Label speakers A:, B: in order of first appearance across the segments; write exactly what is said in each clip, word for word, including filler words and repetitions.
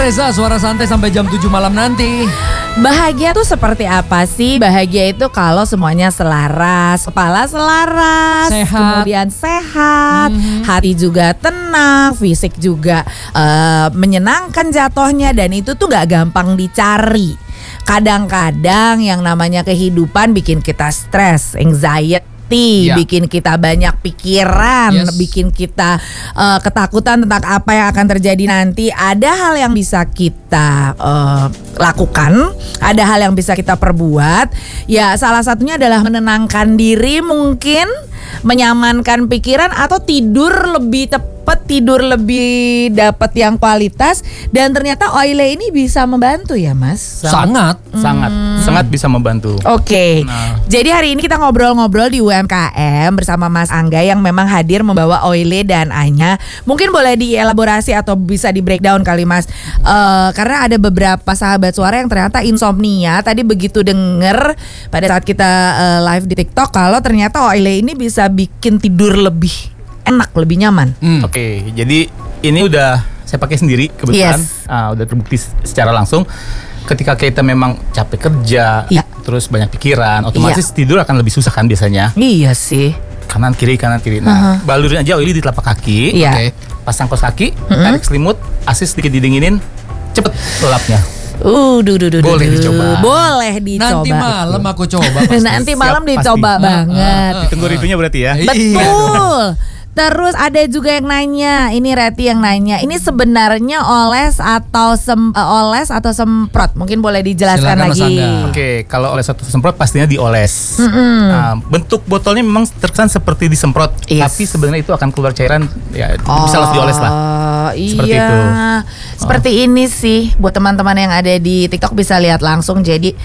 A: Reza, suara santai sampai jam tujuh malam nanti.
B: Bahagia tuh seperti apa sih? Bahagia itu kalau semuanya selaras, kepala selaras,
A: Sehat.
B: kemudian sehat, mm-hmm. hati juga tenang, fisik juga uh, menyenangkan jatuhnya, dan itu tuh gak gampang dicari. Kadang-kadang yang namanya kehidupan bikin kita stres, anxiety.
A: Ya.
B: Bikin kita banyak pikiran,
A: Yes.
B: bikin kita uh, ketakutan tentang apa yang akan terjadi nanti. Ada hal yang bisa kita uh, lakukan, ada hal yang bisa kita perbuat. Ya, salah satunya adalah menenangkan diri mungkin, menyamankan pikiran, atau tidur lebih tepat, tidur lebih dapat yang kualitas. Dan ternyata Oile ini bisa membantu ya, Mas?
A: Sangat.
C: Sangat,
B: Hmm.
C: sangat bisa membantu.
B: Oke,
C: Nah.
B: jadi hari ini kita ngobrol-ngobrol di U M K M bersama Mas Angga yang memang hadir membawa Oile dan Anya. Mungkin boleh dielaborasi atau bisa di breakdown kali, Mas, uh, karena ada beberapa sahabat suara yang ternyata insomnia. Tadi begitu denger pada saat kita uh, live di TikTok kalau ternyata Oile ini bisa bikin tidur lebih enak, lebih nyaman.
A: Hmm.
C: Oke, jadi ini udah saya pakai sendiri kebetulan,
B: Yes.
C: Ah, udah terbukti secara langsung. Ketika kita memang capek kerja,
B: Iya.
C: terus banyak pikiran, otomatis tidur akan lebih susah kan biasanya.
B: Iya sih.
C: Kanan kiri kanan kiri. Nah, balurin aja Oili di telapak kaki.
B: Iya.
C: Oke. Pasang kaos kaki, tarik selimut, asis sedikit didinginin, cepet lelapnya.
B: Uh, duh, duh, duh,
C: Boleh
B: duh.
C: dicoba.
B: Boleh dicoba.
A: Nanti malam aku coba. pasti.
B: Nanti malam
C: Siap,
B: dicoba
C: pasti.
B: banget.
C: Ditunggu reviewnya berarti ya.
A: Iya.
B: Betul. Terus ada juga yang nanya, ini Reti yang nanya, ini sebenarnya oles atau sem, uh, oles atau semprot? Mungkin boleh dijelaskan
A: Silakan, Mas
B: lagi.
A: Angga.
C: Oke, kalau oles atau semprot pastinya dioles.
B: Mm-mm.
C: Nah, bentuk botolnya memang terkesan seperti disemprot,
B: Yes.
C: tapi sebenarnya itu akan keluar cairan, ya bisa langsung dioles lah.
B: Oh,
C: Seperti
B: iya.
C: itu.
B: Seperti ini sih, buat teman-teman yang ada di TikTok bisa lihat langsung. Jadi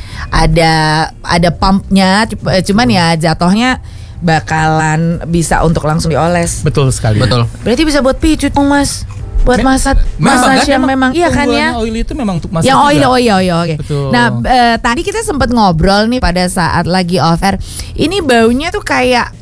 B: ada ada pumpnya, cuman ya jatuhnya bakalan bisa untuk langsung dioles.
C: Betul sekali.
A: Betul.
B: Berarti bisa buat pijut dong, Mas. Buat
C: Me-
B: massage,
A: memang
B: massage
A: kan?
B: yang memang iya kan ya.
C: Unggulan Oili itu memang untuk masak
B: Yang oil,
C: juga.
B: oil, oil, oke.
C: Betul.
B: Nah, eh, tadi kita sempat ngobrol nih pada saat lagi off air. Ini baunya tuh kayak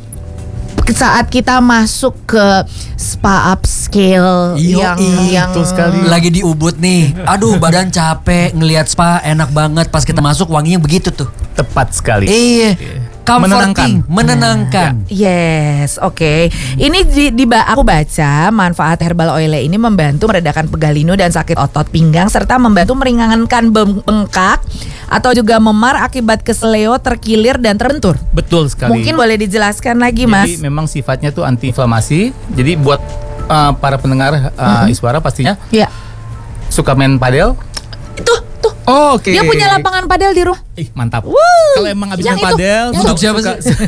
B: saat kita masuk ke spa upscale
A: Yoi,
B: yang yang
C: betul sekali.
A: Lagi di Ubud nih. Aduh, badan capek, ngelihat spa enak banget. Pas kita masuk wanginya begitu tuh.
C: Tepat sekali.
A: Iya. Comforting,
C: Menenangkan.
A: menenangkan.
B: Yes, oke. Ini di, di ba- aku baca manfaat herbal oile ini membantu meredakan pegal linu dan sakit otot pinggang serta membantu meringankan bem- bengkak atau juga memar akibat keseleo, terkilir dan terbentur.
C: Betul sekali.
B: Mungkin boleh dijelaskan lagi, Mas.
C: Jadi memang sifatnya tuh anti-inflamasi. Jadi buat uh, para pendengar uh, Iswara pastinya
B: Ya.
C: suka main padel.
B: Itu tuh.
C: Oh, oke.
B: Dia punya lapangan padel di rumah.
C: Ih, mantap.
B: Wuh,
C: Kalau emang habis
B: yang
C: main
B: itu,
C: padel,
B: yang
A: Untuk siapa
C: suka-
A: sih?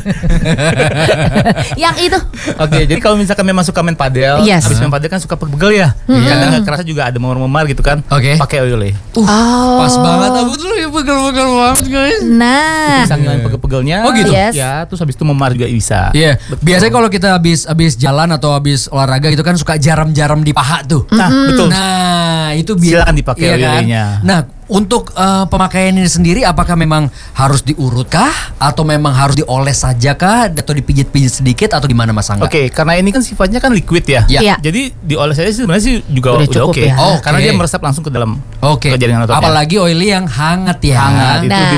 B: Yang itu.
C: Oke, jadi kalau misalkan memang suka main padel,
B: Yes.
C: habis main padel kan suka pegel ya. Kadang nggak kerasa juga ada memar-memar gitu kan.
A: Oke.
C: Pakai Oile.
B: Oh.
A: Pas banget aku tuh ya pegel-pegel banget guys.
B: Nah.
C: Bisa ngilangin pegel-pegelnya.
A: Oh, gitu?
B: Yes.
C: Ya, terus habis itu memar juga bisa.
A: Iya,
C: Betul.
A: biasanya kalau kita habis habis jalan atau habis olahraga gitu kan suka jaram-jaram di paha tuh.
C: Nah, betul.
A: Nah, itu biar
C: Silakan dipakai oilnya.
A: Nah, untuk eh, pemakaian ini sendiri apakah memang harus diurut kah atau memang harus dioles saja kah atau dipijit-pijit sedikit atau gimana Mas Angga?
C: Oke, karena ini kan sifatnya kan liquid ya.
A: Ya.
B: Iya.
C: Jadi dioles aja sih sebenarnya sih juga
B: Udah
C: udah,
B: cukup
C: oke.
B: ya.
C: Oh,
A: Oke.
C: karena dia meresap langsung ke dalam
A: Oke.
C: ke jaringan ototnya.
A: Apalagi oily yang hangat ya.
C: hangat itu
B: Nah.